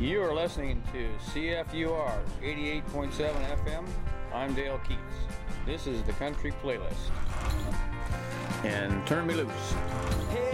You are listening to CFUR 88.7 FM. I'm Dale Keats. This is the Country Playlist. And turn me loose.